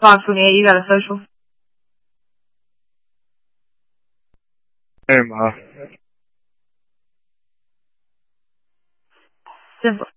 Talk to me. You got a social? Hey, Ma. Simple.